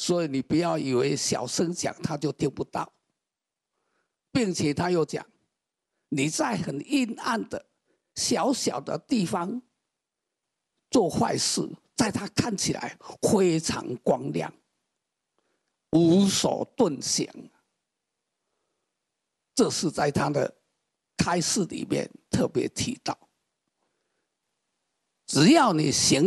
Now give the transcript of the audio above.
所以你不要以为小声讲他就听不到，并且他又讲，你在很阴暗的小小的地方做坏事，在他看起来非常光亮，无所遁形。这是在他的开示里面特别提到，只要你行